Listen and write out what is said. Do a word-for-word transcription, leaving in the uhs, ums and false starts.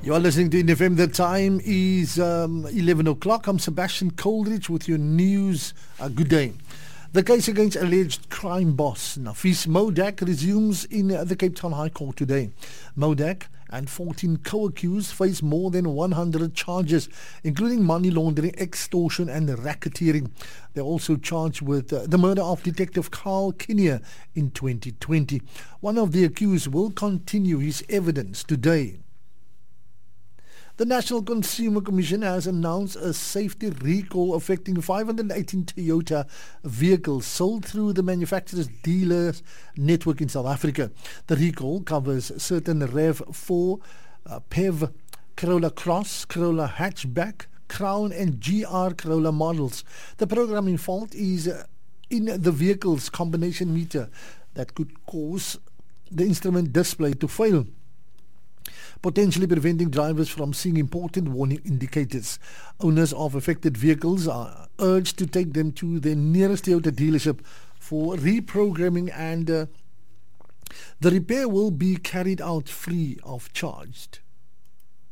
You are listening to N F M. The time is um, eleven o'clock. I'm Sebastian Coldridge with your news. Uh, good day. The case against alleged crime boss Nafis Modak resumes in uh, the Cape Town High Court today. Modak and fourteen co-accused face more than one hundred charges, including money laundering, extortion and racketeering. They're also charged with uh, the murder of Detective Carl Kinnear in twenty twenty. One of the accused will continue his evidence today. The National Consumer Commission has announced a safety recall affecting five hundred eighteen Toyota vehicles sold through the manufacturer's dealers network in South Africa. The recall covers certain RAV four, uh, P E V, Corolla Cross, Corolla Hatchback, Crown and G R Corolla models. The programming fault is uh, in the vehicle's combination meter that could cause the instrument display to fail, potentially preventing drivers from seeing important warning indicators. Owners of affected vehicles are urged to take them to their nearest Toyota dealership for reprogramming, and uh, the repair will be carried out free of charge.